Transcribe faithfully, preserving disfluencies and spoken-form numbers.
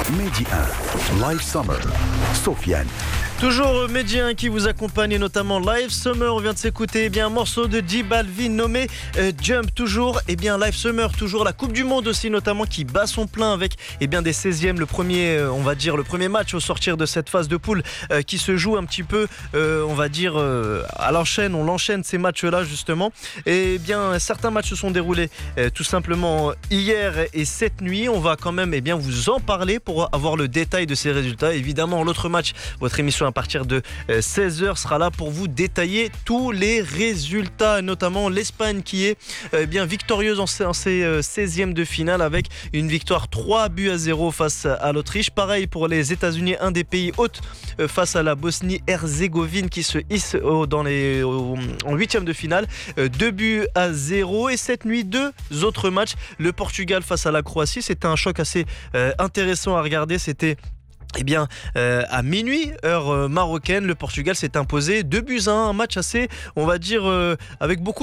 Mehdi un, Live Summer, Sofiane. Toujours Mehdi un qui vous accompagne, et notamment Live Summer. On vient de s'écouter eh bien, un morceau de J Balvin nommé euh, Jump. Toujours eh bien, Live Summer, toujours la Coupe du Monde aussi, notamment qui bat son plein avec eh bien, des seizièmes. Le premier, euh, on va dire, le premier match au sortir de cette phase de poule euh, qui se joue un petit peu, euh, on va dire, euh, à l'enchaîne. On l'enchaîne ces matchs-là justement. Et eh bien, certains matchs se sont déroulés euh, tout simplement hier et cette nuit. On va quand même eh bien, vous en parler pour avoir le détail de ces résultats. Évidemment, l'autre match, votre émission à partir de seize heures sera là pour vous détailler tous les résultats, notamment l'Espagne qui est eh bien victorieuse en ces seizièmes de finale avec une victoire trois buts à zéro face à l'Autriche. Pareil pour les États-Unis, un des pays hôtes face à la Bosnie-Herzégovine qui se hisse dans les, en huitième de finale, deux buts à zéro. Et cette nuit, deux autres matchs. Le Portugal face à la Croatie, c'était un choc assez intéressant à regarder. C'était Eh bien, euh, à minuit, heure euh, marocaine, le Portugal s'est imposé deux buts à un, un match assez, on va dire, euh, avec beaucoup